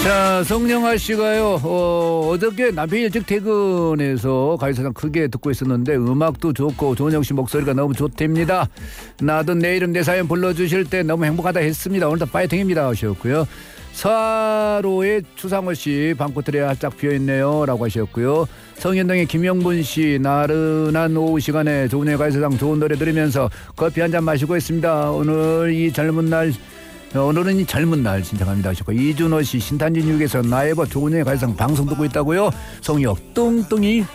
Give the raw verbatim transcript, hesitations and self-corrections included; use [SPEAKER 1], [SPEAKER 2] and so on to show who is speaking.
[SPEAKER 1] 자, 성령아 씨가요, 어, 어저께 남편이 일찍 퇴근해서 가요사장 크게 듣고 있었는데 음악도 좋고 조은영 씨 목소리가 너무 좋답니다. 나도 내일은 내 사연 불러주실 때 너무 행복하다 했습니다. 오늘도 파이팅입니다 하셨고요. 서하로의 추상호 씨 방구틀에 활짝 비어있네요 라고 하셨고요. 성현동의 김영분 씨 나른한 오후 시간에 조은영의 가요사장 좋은 노래 들으면서 커피 한잔 마시고 있습니다. 오늘 이 젊은 날 오늘은 이 젊은 날 신청합니다 하셨고, 이준호 씨 신탄진 육에서 나에버 조은영의 가요사장 방송 듣고 있다고요. 성역 뚱뚱이